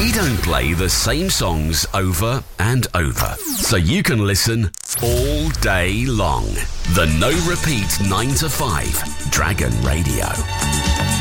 We don't play the same songs over and over, so you can listen all day long. The No Repeat 9 to 5 Dragon Radio.